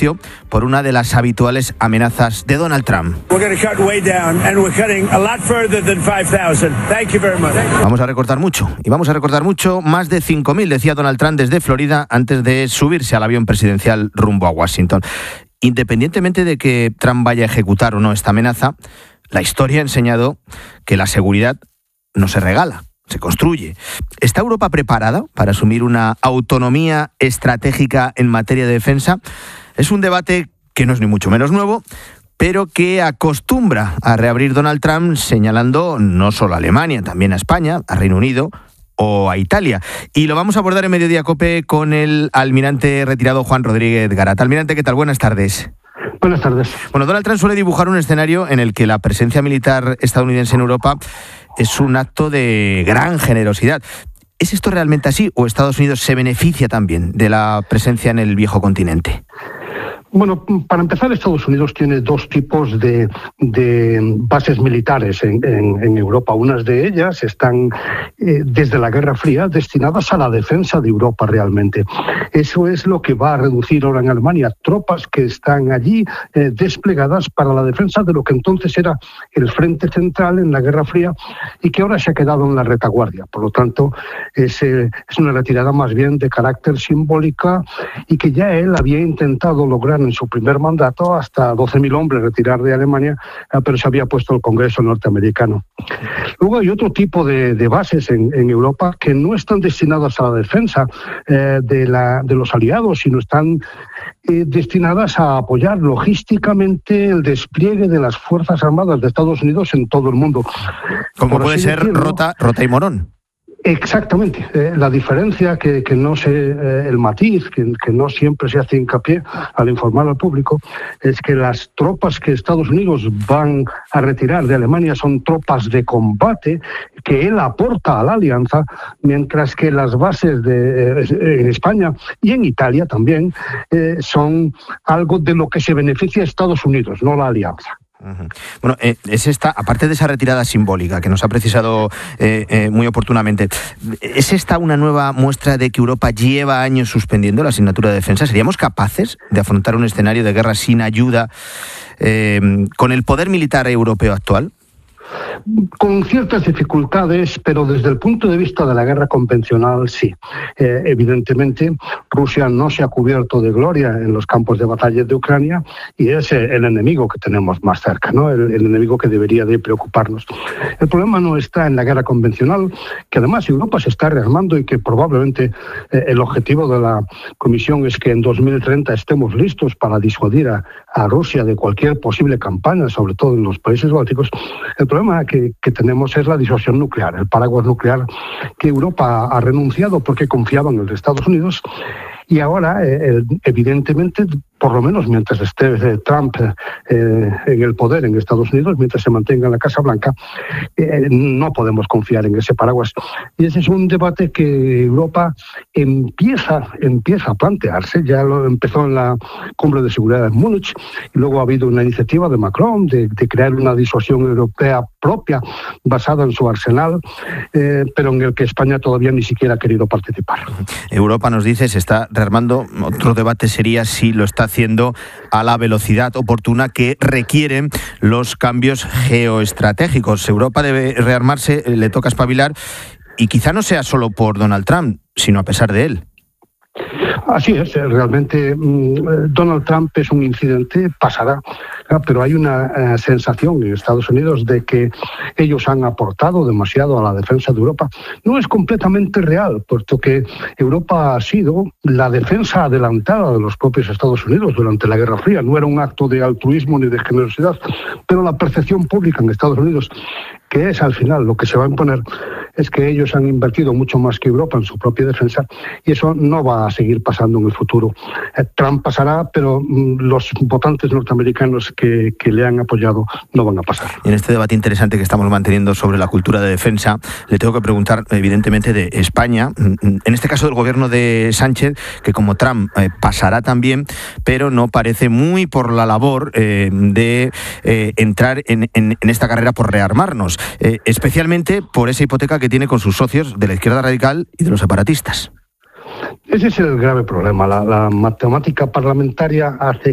anuncio por una de las habituales amenazas de Donald Trump. Vamos a recortar mucho, y vamos a recortar mucho, más de 5.000, decía Donald Trump desde Florida antes de subirse al avión presidencial rumbo a Washington. Independientemente de que Trump vaya a ejecutar o no esta amenaza, la historia ha enseñado que la seguridad no se regala, se construye. ¿Está Europa preparada para asumir una autonomía estratégica en materia de defensa? Es un debate que no es ni mucho menos nuevo, pero que acostumbra a reabrir Donald Trump, señalando no solo a Alemania, también a España, a Reino Unido o a Italia. Y lo vamos a abordar en Mediodía COPE con el almirante retirado Juan Rodríguez Garat. Almirante, ¿qué tal? Buenas tardes. Buenas tardes. Bueno, Donald Trump suele dibujar un escenario en el que la presencia militar estadounidense en Europa es un acto de gran generosidad. ¿Es esto realmente así o Estados Unidos se beneficia también de la presencia en el viejo continente? Bueno, para empezar, Estados Unidos tiene dos tipos de bases militares en Europa. Unas de ellas están, desde la Guerra Fría, destinadas a la defensa de Europa realmente. Eso es lo que va a reducir ahora en Alemania, tropas que están allí desplegadas para la defensa de lo que entonces era el frente central en la Guerra Fría y que ahora se ha quedado en la retaguardia. Por lo tanto, es una retirada más bien de carácter simbólica y que ya él había intentado lograr en su primer mandato hasta 12.000 hombres retirar de Alemania, pero se había puesto el Congreso norteamericano. Luego hay otro tipo de bases en Europa que no están destinadas a la defensa de los aliados, sino están destinadas a apoyar logísticamente el despliegue de las Fuerzas Armadas de Estados Unidos en todo el mundo. Como puede ser Rota y Morón. Exactamente. La diferencia que no sé, el matiz, que no siempre se hace hincapié al informar al público, es que las tropas que Estados Unidos van a retirar de Alemania son tropas de combate que él aporta a la alianza, mientras que las bases en España y en Italia también son algo de lo que se beneficia Estados Unidos, no la alianza. Bueno, es esta, aparte de esa retirada simbólica que nos ha precisado muy oportunamente, ¿es esta una nueva muestra de que Europa lleva años suspendiendo la asignatura de defensa? ¿Seríamos capaces de afrontar un escenario de guerra sin ayuda con el poder militar europeo actual? Con ciertas dificultades, pero desde el punto de vista de la guerra convencional, sí. Evidentemente, Rusia no se ha cubierto de gloria en los campos de batalla de Ucrania y es el enemigo que tenemos más cerca, ¿no? El enemigo que debería de preocuparnos. El problema no está en la guerra convencional, que además Europa se está rearmando y que probablemente el objetivo de la Comisión es que en 2030 estemos listos para disuadir a Rusia de cualquier posible campaña, sobre todo en los países bálticos. El problema que tenemos es la disuasión nuclear, el paraguas nuclear que Europa ha renunciado porque confiaba en el de Estados Unidos y ahora, evidentemente, por lo menos mientras esté Trump en el poder en Estados Unidos, mientras se mantenga en la Casa Blanca, no podemos confiar en ese paraguas. Y ese es un debate que Europa empieza a plantearse. Ya lo empezó en la Cumbre de Seguridad de Múnich y luego ha habido una iniciativa de Macron de crear una disuasión europea propia basada en su arsenal, pero en el que España todavía ni siquiera ha querido participar. Europa, nos dice, se está rearmando. Otro debate sería si lo está haciendo a la velocidad oportuna que requieren los cambios geoestratégicos. Europa debe rearmarse, le toca espabilar, y quizá no sea solo por Donald Trump, sino a pesar de él. Así es, realmente Donald Trump es un incidente, pasará, pero hay una sensación en Estados Unidos de que ellos han aportado demasiado a la defensa de Europa. No es completamente real, puesto que Europa ha sido la defensa adelantada de los propios Estados Unidos durante la Guerra Fría. No era un acto de altruismo ni de generosidad, pero la percepción pública en Estados Unidos, que es al final lo que se va a imponer, es que ellos han invertido mucho más que Europa en su propia defensa y eso no va a seguir pasando en el futuro. Trump pasará, pero los votantes norteamericanos que le han apoyado no van a pasar. En este debate interesante que estamos manteniendo sobre la cultura de defensa, le tengo que preguntar evidentemente de España, en este caso del gobierno de Sánchez, que como Trump pasará también, pero no parece muy por la labor de entrar en esta carrera por rearmarnos, especialmente por esa hipoteca que tiene con sus socios de la izquierda radical y de los separatistas. Ese es el grave problema. La matemática parlamentaria hace